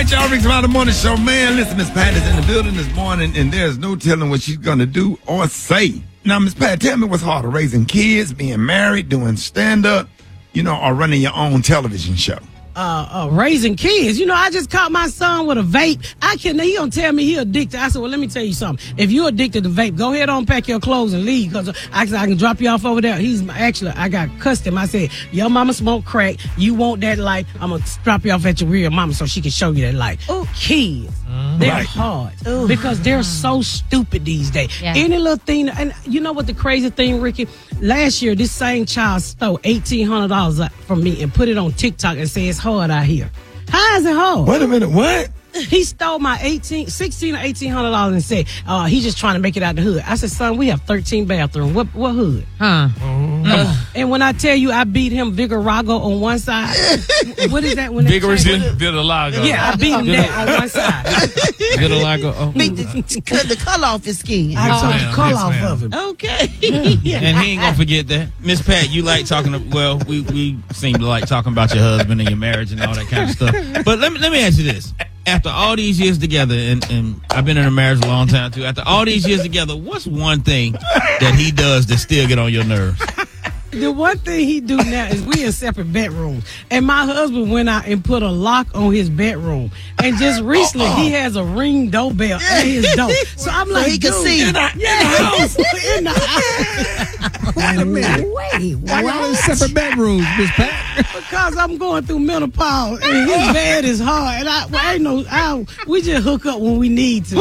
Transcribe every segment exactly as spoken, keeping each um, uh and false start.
right, y'all. Rick's Around the Morning Show. Man, listen, Miss Pat is in the building this morning, and there's no telling what she's going to do or say. Now, Miss Pat, tell me what's harder, raising kids, being married, doing stand-up, you know, or running your own television show? Uh, uh, raising kids. You know, I just caught my son with a vape. I can. He gonna tell me he addicted. I said, well, let me tell you something. If you're addicted to vape, go ahead on, pack your clothes and leave. Cause I, I can drop you off over there. He's actually, I got cussed him. I said, your mama smoke crack. You want that life? I'm gonna drop you off at your real mama so she can show you that life. Ooh, kids, mm-hmm. they're right. hard Ooh. because they're so stupid these days. Yeah. Any little thing, and you know what the crazy thing, Ricky? Last year, this same child stole eighteen hundred dollars from me and put it on TikTok and said it's hard out here. How is it hard? Wait a minute, what? He stole my eighteen, sixteen or eighteen hundred dollars and said, uh, he's just trying to make it out the hood. I said, son, we have thirteen bathrooms. What what hood? Huh? Uh, and when I tell you I beat him Vigarago on one side, what is that? When Vigorous Vitiligo. Yeah, I beat him that on one side. Vitiligo. Oh. Beat the, cut the color off his skin. I took yes, the color yes, off ma'am. of him. Okay. Yeah. And he ain't gonna forget that. Miss Pat, you like talking to, well, we, we seem to like talking about your husband and your marriage and all that kind of stuff. But let me let me ask you this. After all these years together, and, and I've been in a marriage a long time too, after all these years together, what's one thing that he does that still get on your nerves? The one thing he do now is we in separate bedrooms. And my husband went out and put a lock on his bedroom. And just recently, uh-uh. he has a Ring doorbell at his door. So I'm like, so he can see. In the, yeah, house. In the house. Wait a minute. Wait. Why y'all in separate bedrooms, Miss Pat? Because I'm going through menopause. And his bed is hard. And I, well, I ain't no, I, we just hook up when we need to. Yeah,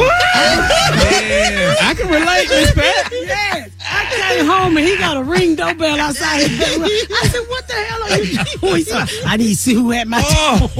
I can relate, Miss Pat. Yes. I came home and he got a Ring doorbell outside his bedroom. I said, what the hell are you doing? He said, I need to see who had my Oh,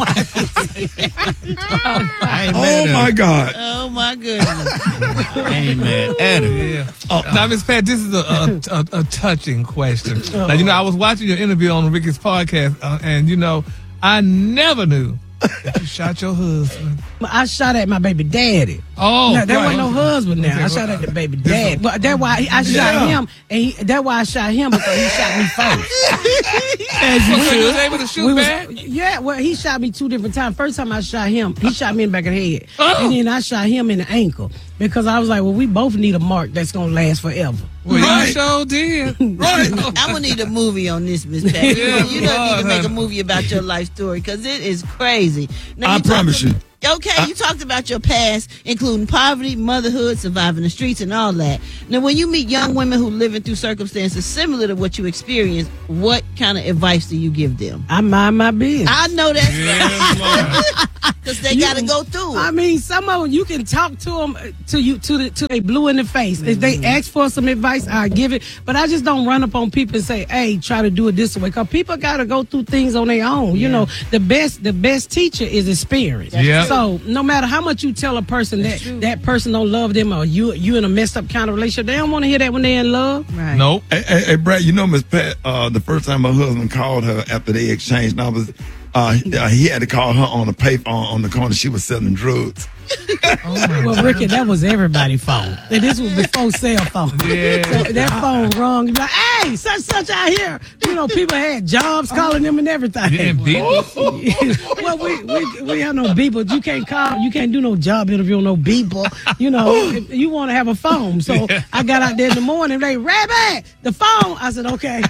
oh my God. Oh, my goodness. Amen. Adam. Yeah. Oh, now, Miss Pat, this is a, a, a, a touching question. Now, you know, I was watching your interview on Ricky's podcast, uh, and, you know, I never knew that you shot your husband. I shot at my baby daddy. Oh, no, there right. wasn't no husband now. I shot at the baby daddy. But that's why I shot Yeah. him, and he, that's why I shot him because he shot me first. As you should. was able to shoot We was- back? Yeah, well, he shot me two different times. First time I shot him, he shot me in the back of the head. Oh. And then I shot him in the ankle because I was like, well, we both need a mark that's going to last forever. Well, Right. you sure did. Right. I'm gonna need a movie on this, Miss Pat. You, Yeah, you don't need to make a honey. movie about your life story because it is crazy. Now, I you promise talked- you. Okay, you talked about your past, including poverty, motherhood, surviving the streets, and all that. Now, when you meet young women who living through circumstances similar to what you experienced, what kind of advice do you give them? I mind my business. I know that's Yes, Lord. because they You- got to go through it. I mean, some of them you can talk to them to you to the to they blue in the face. If they ask for some advice, I give it. But I just don't run up on people and say, "Hey, try to do it this way," because people got to go through things on their own. You know, the best the best teacher is experience. Yeah. So no matter how much you tell a person that that person don't love them or you you in a messed up kind of relationship, they don't want to hear that when they're in love. Right. Nope. Hey, hey, hey, Brad, you know, Miss Pat, uh, the first time my husband called her after they exchanged numbers, uh, he had to call her on the payphone on the corner. She was selling drugs. Well, Ricky, that was everybody's phone. And this was before cell phone. Yeah. So that phone rung. You be like, hey, such such out here. You know, people had jobs calling them and everything. Yeah, and people. Well, we we we have no people. You can't call. You can't do no job interview on no people. You know, if you want to have a phone. So Yeah. I got out there in the morning. They Rabbi, the phone. I said, okay.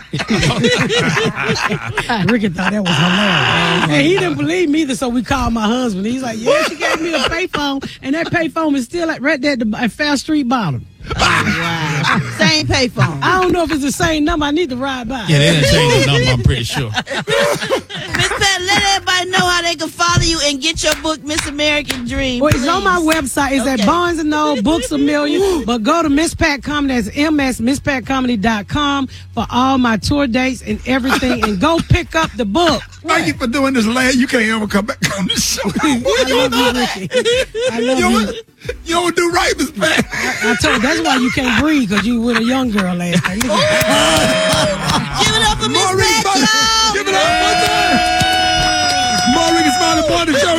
Ricky thought that was hilarious, and he didn't believe me either. So we called my husband. He's like, yeah, she gave me a payphone, and that payphone is still at, right there at, the, at Fair Street bottom. Wow. Same payphone. I don't know if it's the same number. I need to ride by. Yeah, they didn't change the number, I'm pretty sure. Miss Pat, let everybody know how they can follow you and get your book, Miss American Dream. Well, it's on my please. website. It's Okay. at Barnes and Noble, Books a Million. But go to Miss Pat Comedy. That's M S miss pat comedy dot com for all my tour dates and everything. And go pick up the book. Thank you for doing this, lad. You can't ever come back on the show. I love you, Ricky. I love you, you. don't, you don't do right, Miss Pat. I told you, that's why you can't breathe, because you were with a young girl last night. Look at- Give it up for Miss More Ricky Pat, Smiley. y'all. Give it up. More Ricky Smiley Morning Show.